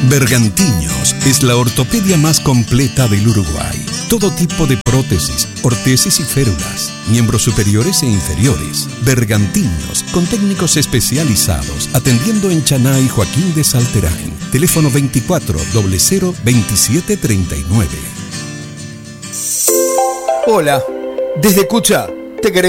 Bergantiños es la ortopedia más completa del Uruguay. Todo tipo de prótesis, ortesis y férulas, miembros superiores e inferiores. Bergantiños, con técnicos especializados, atendiendo en Chaná y Joaquín de Salterain. Teléfono 24 00 27 39. Hola, desde Cucha